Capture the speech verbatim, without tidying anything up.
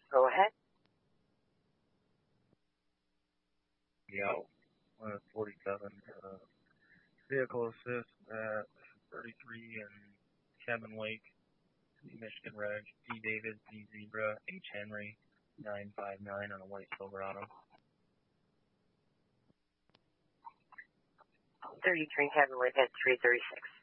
Go ahead. Yeah, one forty-seven. Uh, vehicle assist at thirty-three and Cabin Lake, Michigan Reg, D David, D Zebra, H Henry, nine five nine on a white Silverado. thirty-three Cabin Lake at three thirty-six.